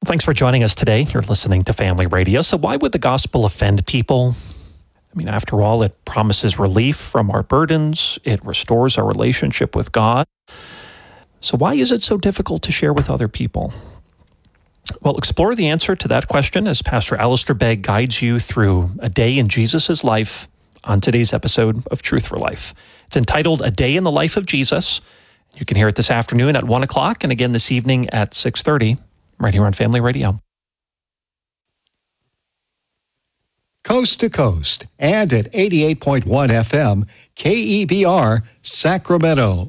Thanks for joining us today. You're listening to Family Radio. So why would the gospel offend people? I mean, after all, it promises relief from our burdens. It restores our relationship with God. So why is it so difficult to share with other people? Well, explore the answer to that question as Pastor Alistair Begg guides you through a day in Jesus' life on today's episode of Truth for Life. It's entitled A Day in the Life of Jesus. You can hear it this afternoon at 1 o'clock and again this evening at 6:30. Right here on Family Radio. Coast to coast and at 88.1 FM, KEBR, Sacramento.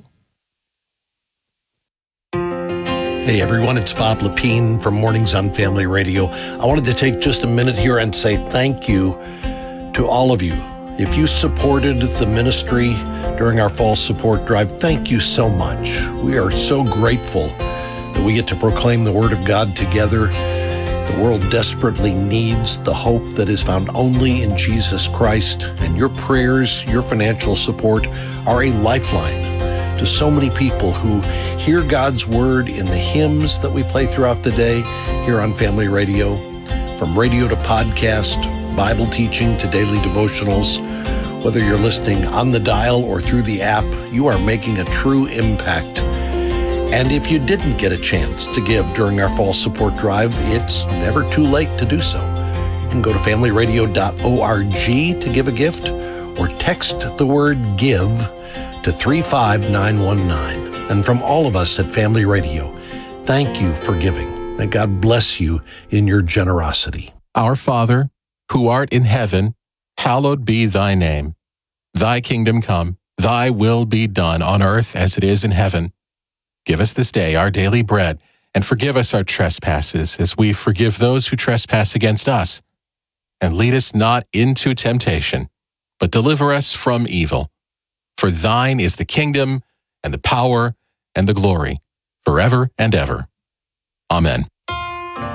Hey everyone, it's Bob Lepine from Mornings on Family Radio. I wanted to take just a minute here and say thank you to all of you. If you supported the ministry during our fall support drive, thank you so much. We are so grateful that we get to proclaim the Word of God together. The world desperately needs the hope that is found only in Jesus Christ, and your prayers, your financial support are a lifeline to so many people who hear God's Word in the hymns that we play throughout the day here on Family Radio. From radio to podcast, Bible teaching to daily devotionals, whether you're listening on the dial or through the app, you are making a true impact. And if you didn't get a chance to give during our fall support drive, it's never too late to do so. You can go to familyradio.org to give a gift or text the word GIVE to 35919. And from all of us at Family Radio, thank you for giving. May God bless you in your generosity. Our Father, who art in heaven, hallowed be thy name. Thy kingdom come, thy will be done on earth as it is in heaven. Give us this day our daily bread, and forgive us our trespasses, as we forgive those who trespass against us. And lead us not into temptation, but deliver us from evil. For thine is the kingdom, and the power, and the glory, forever and ever. Amen.